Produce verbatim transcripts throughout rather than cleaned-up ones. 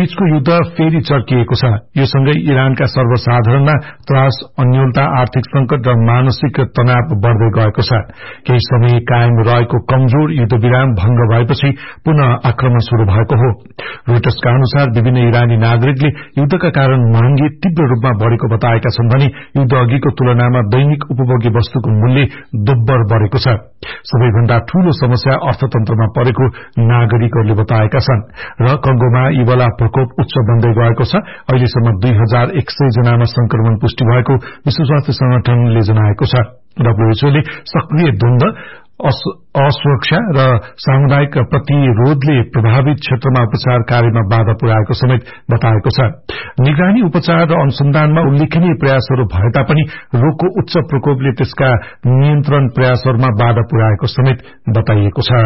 बीचको युद्ध फेरि चर्किएको छ। यो सँगै इरानका सर्वसाधारणमा त्रास, अन्योलता, आर्थिक संकट र मानसिक तनाव बढ्दै गएको छ। केही समय कायम रहेको कमजोर युद्धविराम भंग भएपछि पुनः आक्रमण शुरू भएको हो। रोइटर्सका अनुसार विभिन्न इरानी नागरिकले युद्धका कारण महँगी तीव्र रूपमा बढ़ेको बताएका छन् भने युद्ध अघिको तुलनामा दैनिक उपभोग्य वस्तुको मूल्य दोब्बर बढ़ेको छ। सबैभन्दा ठूलो समस्या अर्थतन्त्रमा परेको नागरिकहरूले बताएका छन् र कंगोमा इबोला प्रकोप उच्च बन्दै गएको छ। अहिलेसम्म दुई हजार एक सय जनामा संक्रमण पुष्टि भएको विश्व स्वास्थ्य संगठनले जनाएको छ। डब्ल्यूएचओले सक्रिय द्वन्द्व, असुरक्षा र सामुदायिक प्रतिरोधले प्रभावित क्षेत्रमा उपचार कार्यमा बाधा पुर्याएको समेत बताएको छ। निगरानी, उपचार र अनुसन्धानमा उल्लेखनीय प्रयासहरू भए तापनि रोगको उच्च प्रकोपले त्यसका नियन्त्रण प्रयासहरूमा बाधा पुर्याएको समेत बताइएको छ।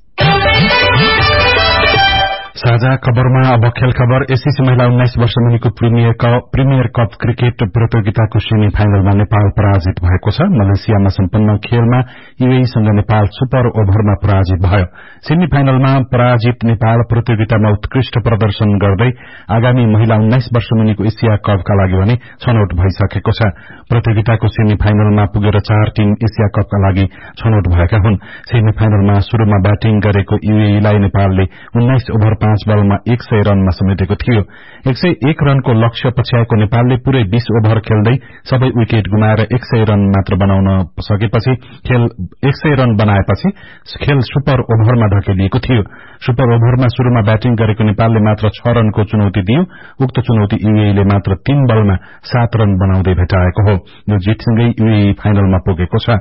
साझा खबरमा अब खेल खबर। एससीसी महिला उन्नाइस वर्ष मुनिको premier cup, premier cup cricket प्रतियोगिताको सेमी फाइनलमा नेपाल पराजित भएको छ। मलेसियामा सम्पन्न खेलमा यूएईसँग नेपाल सुपर ओभरमा पराजित भयो। सेमी फाइनलमा पराजित नेपाल प्रतियोगितामा उत्कृष्ट प्रदर्शन गर्दै आगामी महिला उन्नाइस वर्ष मुनिको एसिया कपका लागि भने छनौट भइसकेको छ। प्रतियोगिताको सेमी फाइनलमा पुगेर चार टीम एसिया कपका लागि छनौट भएका हुन्। सेमी फाइनलमा शुरूमा ब्याटिङ गरेको यूएईलाई नेपालले उन्नाइस ओभर पाँच बलमा एक सय रनमा समेटेको थियो। एक सय एक रनको लक्ष्य पछ्याएको नेपालले पूरै बीस ओभर खेल्दै सबै विकेट गुमाएर एक सय रन मात्र बनाउन सकेपछि खेल एक सय रन बनाएपछि खेल सुपर ओभरमा ढकेलिएको थियो। सुपर ओभरमा शुरूमा ब्याटिङ गरेको नेपालले मात्र छ रनको चुनौती दियो। उक्त चुनौती यूएईले मात्र तीन बलमा सात रन बनाउँदै भेटाएको हो। यो जितसँगै यूएई फाइनलमा पुगेको छ।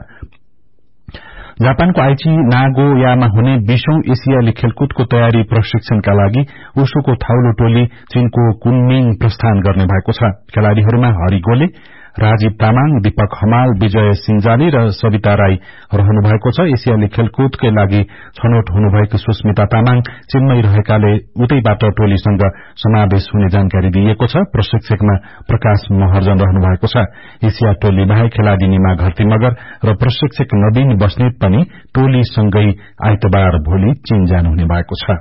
जापानको आइची नागोयामा हुने बीसौं एसियाली खेलकुदको तयारी प्रशिक्षणका लागि उसुको थाउलो टोली चीनको कुनमिङ प्रस्थान गर्ने भएको छ। खेलाड़ीहरूमा हरि गोले, राजीव तामाङ, दीपक हमाल, विजय सिंजाली र सविता राई रहनु भएको छ। एसियाली खेलकुदकै लागि छनौट हुनुभएको सुस्मिता तामाङ चीनमै रहेकाले उतैबाट टोलीसँग समावेश हुने जानकारी दिइएको छ। प्रशिक्षकमा प्रकाश महर्जन रहनु भएको छ। एसिया टोली बाहेक खेलाड़ी निमा घरती मगर र प्रशिक्षक नवीन बस्नेत पनि टोलीसँगै आइतबार भोलि चीन जानुहुने भएको छ।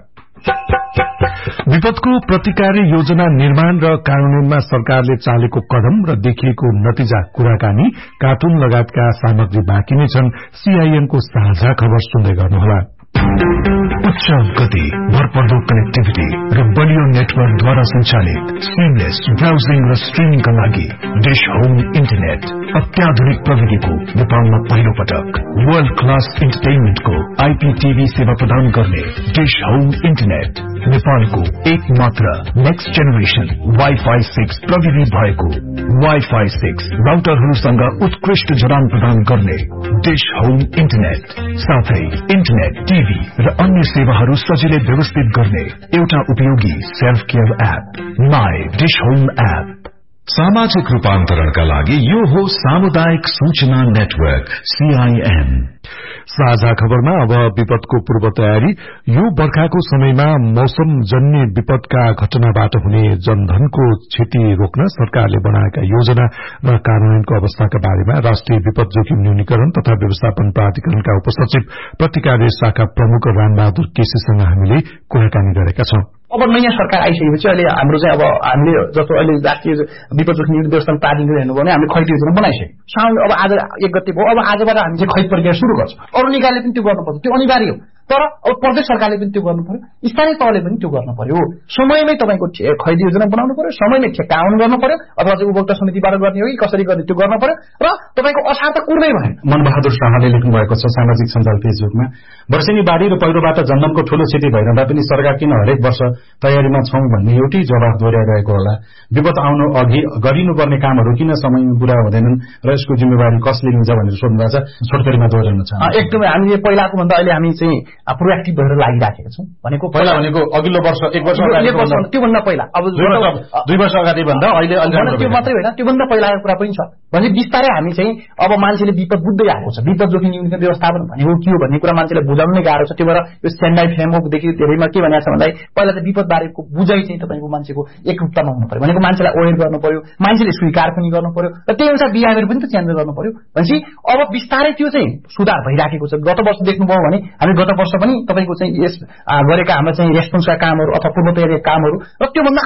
विपदको प्रतिकार योजना निर्माण र कार्यान्वयनमा सरकारले चालेको कदम र देखिएको नतिजा, कुराकानी, कार्टुन लगायतका सामग्री बाँकी नै छन्। सीआईएनको साझा खबर सुन्दै गर्नुहोला। उच्च गति, भरपर्दो कनेक्टिभिटी र बलियो नेटवर्कद्वारा संचालित सीमलेस ब्राउजिङ र स्ट्रिमिङका लागि डिश होम इन्टरनेट अत्याधुनिक प्रविधिको नेपालमा पहिलो पटक वर्ल्ड क्लास इन्टरटेनमेन्टको आईपीटीभी सेवा प्रदान गर्ने डिश होम इन्टरनेट नेपालको एक मात्र नेक्स्ट जेनेरेशन वाइफाई सिक्स प्रविधि भएको वाइफाई सिक्स राउटरहरूसँग उत्कृष्ट जडान प्रदान गर्ने डिश होम इन्टरनेट, साथै इन्टरनेट, टीभी र अन्य सेवाहरू सजिलै व्यवस्थित गर्ने एउटा उपयोगी self care app my dish home app. सामाजिक रूपान्तरणका लागि यो हो सामुदायिक सूचना नेटवर्क सीआईएन। साझा खबरमा अब विपदको पूर्व तयारी। यो बर्खाको समयमा मौसम जन्य विपदका घटनाबाट हुने जनधनको क्षति रोक्न सरकारले बनाएका योजना र कार्यान्वयनको अवस्थाका बारेमा राष्ट्रिय विपद जोखिम न्यूनीकरण तथा व्यवस्थापन प्राधिकरणका उपसचिव प्रतिकार्य शाखा प्रमुख रामबहादुर केसीसँग हामीले कुराकानी गरेका छौं। अब नयाँ सरकार आइसकेपछि अहिले हाम्रो चाहिँ अब हामीले जस्तो अहिले राष्ट्रिय विपद जोखिम व्यवस्थापन प्राधिकरण हेर्नुभयो भने हामीले खरिद योजना बनाइसक्यौँ। साउन्ड अब आज एक गते भयो, अब आजबाट हामी चाहिँ खरिद प्रक्रिया शुरू गर्छौँ। अरू निकायले पनि त्यो गर्नुपर्छ, त्यो अनिवार्य हो। तर अब प्रदेश सरकारले पनि त्यो गर्नु पर्यो, स्थानीय तहले पनि त्यो गर्नु पर्यो। समयमै तपाईको खरिद योजना बनाउनु पर्यो, समयमै ठेक्काउन गर्नु पर्यो, अथवा चाहिँ उपभोक्ता समितिबाट गर्ने हो कि कसरी गर्ने त्यो गर्नु पर्यो। र तपाईको असार त कुर्दै भएन। मनबहादुर शाहले लेख्नु भएको छ सामाजिक सञ्जाल फेसबुकमा, वर्षेनी बाढी र पहिरोबाट जनधनको ठूलो क्षति भइरहँदा पनि सरकार किन हरेक वर्ष तयारीमा छौं भन्ने एउटै जवाफ दोहोर्याइरहेको होला। विपद आउनु अघि गरिनुपर्ने कामहरू किन समयमा पूरा हुँदैनन् र यसको जिम्मेवारी कसले लिन्छ भनेर सोध्नु भएको छ। छोटकरीमा दोहोर्याउन चाहन्छु। एकदमै हामीले पहिलाको भन्दा अहिले हामी चाहिँ प्रोएक्टिभ भएर लागिराखेका छौं। भनेको पहिला भनेको अघिल्लो वर्ष एक वर्ष अगाडि त्योभन्दा पहिला अब दुई वर्ष अगाडि भन्दा अहिले त्यो मात्रै होइन, त्योभन्दा पहिलाको कुरा पनि छ भने बिस्तारै हामी चाहिँ अब मान्छेले विपद बुझ्दै आएको छ। विपद जोखिम न्यूनीकरण व्यवस्थापन भनेको के हो भन्ने कुरा मान्छेले बुझाउन नै गाह्रो छ। त्यो भएर यो सेन्डाई फ्रेमवर्कदेखि धेरैमा के भनेको छ भन्दा पहिला चाहिँ विपद बारेको बुझाइ चाहिँ तपाईँको मान्छेको एकरूपतामा हुनु पर्यो। भनेको मान्छेलाई अवेर गर्नु पर्यो, मान्छेले स्वीकार पनि गर्नु पर्यो र त्यही अनुसार बिहेभियर पनि त चेन्ज गर्नु पर्यो। भनेपछि अब बिस्तारै त्यो चाहिँ सुधार भइराखेको छ। गत वर्ष देख्नुभयो भने हामी गत वर्ष पनि तपाईँको चाहिँ यस गरेका हाम्रो चाहिँ रेस्पोन्सका कामहरू अथवा पूर्व तयारीका कामहरू र त्योभन्दा